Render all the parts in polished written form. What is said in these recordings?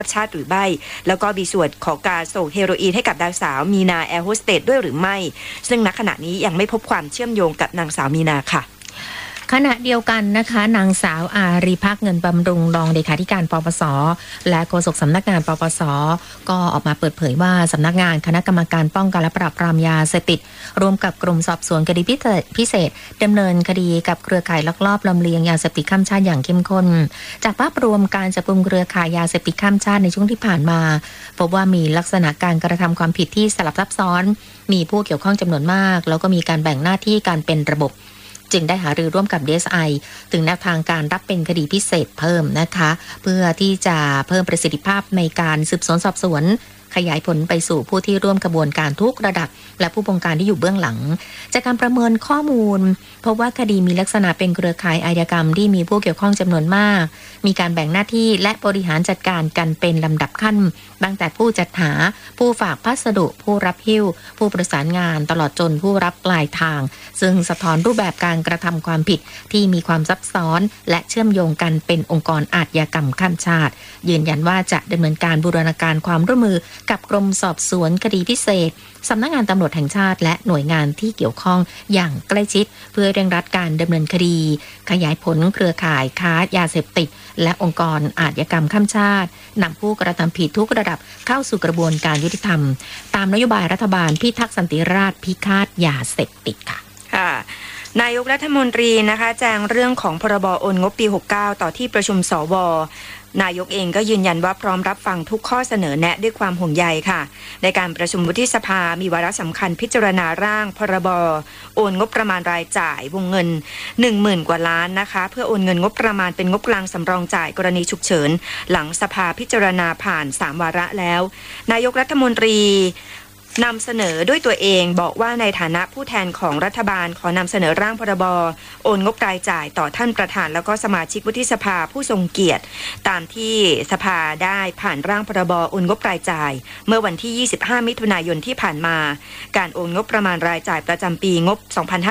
ชาติหรือไม่แล้วก็มีส่วนของการส่งเฮโรอีนให้กับนางสาวมีนาแอร์โฮสเตสด้วยหรือไม่ซึ่งณขณะนี้ยังไม่พบความเชื่อมโยงกับนางสาวมีนาค่ะขณะเดียวกันนะคะนางสาวอารีภักดิ์เงินบำรุงรองเลขาธิการปปสและโฆษกสำนักงานปปสก็ออกมาเปิดเผยว่าสำนักงานคณะกรรมการป้องกันและปราบปรามยาเสพติดร่วมกับกรมสอบสวนคดีพิเศษดำเนินคดีกับเครือข่ายลักลอบลำเลียงยาเสพติดข้ามชาติอย่างเข้มข้นจากภาพรวมการจับกุมเครือข่ายยาเสพติดข้ามชาติในช่วงที่ผ่านมาพบว่ามีลักษณะการกระทำความผิดที่สลับซับซ้อนมีผู้เกี่ยวข้องจำนวนมากแล้วก็มีการแบ่งหน้าที่การเป็นระบบจึงได้หารือร่วมกับ DSI ถึงแนวทางการรับเป็นคดีพิเศษเพิ่มนะคะเพื่อที่จะเพิ่มประสิทธิภาพในการสืบสวนสอบสวนขยายผลไปสู่ผู้ที่ร่วมกระบวนการทุกระดับและผู้บงการที่อยู่เบื้องหลังจากการประเมินข้อมูลพบว่าคดีมีลักษณะเป็นเครือข่ายอาชญากรรมที่มีผู้เกี่ยวข้องจำนวนมากมีการแบ่งหน้าที่และบริหารจัดการกันเป็นลำดับขั้นตั้งแต่ผู้จัดหาผู้ฝากพัสดุผู้รับหิ้วผู้ประสานงานตลอดจนผู้รับปลายทางซึ่งสะท้อนรูปแบบการกระทำความผิดที่มีความซับซ้อนและเชื่อมโยงกันเป็นองค์กรอาชญากรรมข้ามชาติยืนยันว่าจะดำเนินการบูรณาการความร่วมมือกับกรมสอบสวนคดีพิเศษสำนักงานตำรวจแห่งชาติและหน่วยงานที่เกี่ยวข้องอย่างใกล้ชิดเพื่อเร่งรัดการดำเนินคดีขยายผลเครือข่ายค้ายาเสพติดและองค์กรอาชญากรรมข้ามชาตินำผู้กระทำผิดทุกระดับเข้าสู่กระบวนการยุติธรรมตามนโยบายรัฐบาลพิทักษ์สันติราษฎร์พิฆาตยาเสพติดค่ะนายกรัฐมนตรีนะคะแจ้งเรื่องของพรบโอนงบปี69ต่อที่ประชุมสวนายกเองก็ยืนยันว่าพร้อมรับฟังทุกข้อเสนอแนะด้วยความห่วงใยค่ะในการประชุมวุฒิสภามีวาระสำคัญพิจารณาร่างพรบโอนงบประมาณรายจ่ายวงเงิน 10,000 กว่าล้านนะคะเพื่อโอนเงินงบประมาณเป็นงบกลางสำรองจ่ายกรณีฉุกเฉินหลังสภาพิจารณาผ่าน3วาระแล้วนายกรัฐมนตรีนำเสนอด้วยตัวเองบอกว่าในฐานะผู้แทนของรัฐบาลขอนำเสนอร่างพรบโอนงบรายจ่ายต่อท่านประธานแล้วก็สมาชิกวุฒิสภาผู้ทรงเกียรติตามที่สภาได้ผ่านร่างพรบโอนงบรายจ่ายเมื่อวันที่25มิถุนายนที่ผ่านมาการโอนงบประมาณรายจ่ายประจำปีงบ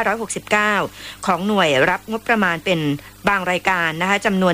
2569ของหน่วยรับงบประมาณเป็นบางรายการนะคะจำนวน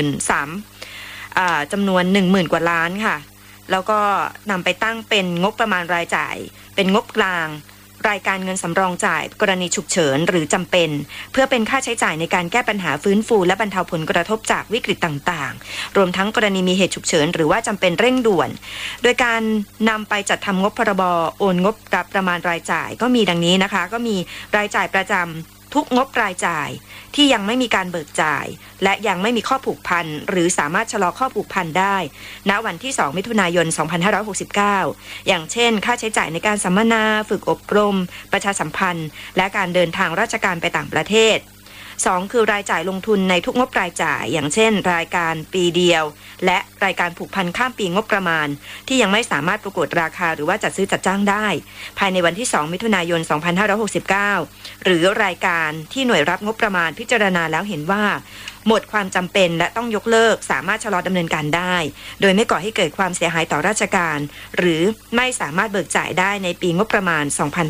10,000 กว่าล้านค่ะแล้วก็นำไปตั้งเป็นงบประมาณรายจ่ายเป็นงบกลางรายการเงินสำรองจ่ายกรณีฉุกเฉินหรือจำเป็นเพื่อเป็นค่าใช้จ่ายในการแก้ปัญหาฟื้นฟูและบรรเทาผลกระทบจากวิกฤตต่างๆรวมทั้งกรณีมีเหตุฉุกเฉินหรือว่าจำเป็นเร่งด่วนโดยการนำไปจัดทำงบพรบโอนงบประมาณรายจ่ายก็มีดังนี้นะคะก็มีรายจ่ายประจำทุกงบรายจ่ายที่ยังไม่มีการเบิกจ่ายและยังไม่มีข้อผูกพันหรือสามารถชะลอข้อผูกพันได้ณวันที่2มิถุนายน2569อย่างเช่นค่าใช้จ่ายในการสัมมนาฝึกอบรมประชาสัมพันธ์และการเดินทางราชการไปต่างประเทศ2คือรายจ่ายลงทุนในทุกงบรายจ่ายอย่างเช่นรายการปีเดียวและรายการผูกพันข้ามปีงบประมาณที่ยังไม่สามารถประกวดราคาหรือว่าจัดซื้อจัดจ้างได้ภายในวันที่2มิถุนายน2569หรือรายการที่หน่วยรับงบประมาณพิจารณาแล้วเห็นว่าหมดความจำเป็นและต้องยกเลิกสามารถชะลอดำเนินการได้โดยไม่ก่อให้เกิดความเสียหายต่อราชการหรือไม่สามารถเบิกจ่ายได้ในปีงบประมาณ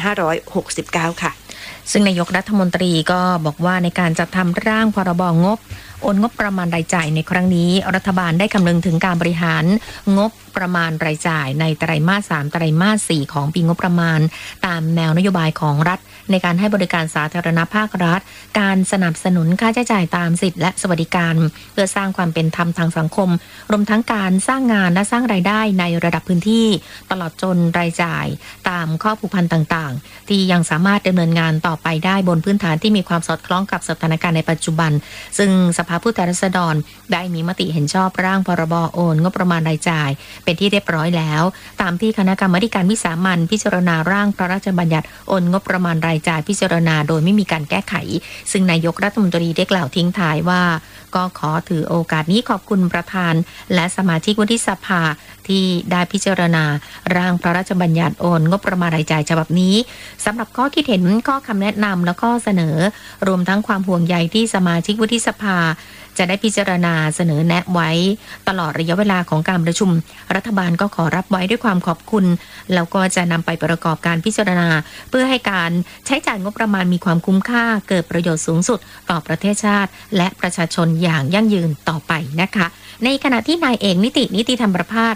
2569ค่ะซึ่งนายกรัฐมนตรีก็บอกว่าในการจัดทำร่างพรบงบโอนงบประมาณรายจ่ายในครั้งนี้รัฐบาลได้คำนึงถึงการบริหารงบประมาณรายจ่ายในไตรมาส3ไตรมาส4ของปีงบประมาณตามแนวนโยบายของรัฐในการให้บริการสาธารณภาครัฐการสนับสนุนค่าใช้จ่ายตามสิทธิและสวัสดิการเพื่อสร้างความเป็นธรรมทางสังคมรวมทั้งการสร้างงานและสร้างรายได้ในระดับพื้นที่ตลอดจนรายจ่ายตามข้อผูกพันต่างๆที่ยังสามารถดำเนินงานต่อไปได้บนพื้นฐานที่มีความสอดคล้องกับสถานการณ์ในปัจจุบันซึ่งสภาผู้แทนราษฎรได้มีมติเห็นชอบร่างพรบโอนงบประมาณรายจ่ายเป็นที่เรียบร้อยแล้วตามที่คณะกรรมาธิการวิสามัญพิจารณาร่างพระราชบัญญัติโอนงบประมาณรายจ่ายพิจารณาโดยไม่มีการแก้ไขซึ่งนายกรัฐมนตรีได้กล่าวทิ้งท้ายว่าก็ขอถือโอกาสนี้ขอบคุณประธานและสมาชิกวุฒิสภาที่ได้พิจารณาร่างพระราชบัญญัติโอนงบประมาณรายจ่ายฉบับนี้สำหรับข้อคิดเห็นข้อคำแนะนำและข้อเสนอรวมทั้งความห่วงใยที่สมาชิกวุฒิสภาจะได้พิจารณาเสนอแนะไว้ตลอดระยะเวลาของการประชุมรัฐบาลก็ขอรับไว้ด้วยความขอบคุณแล้วก็จะนำไปประกอบการพิจารณาเพื่อให้การใช้จ่ายงบประมาณมีความคุ้มค่าเกิดประโยชน์สูงสุดต่อประเทศชาติและประชาชนอย่างยั่งยืนต่อไปนะคะในขณะที่นายเอกนิติธรรมประภาส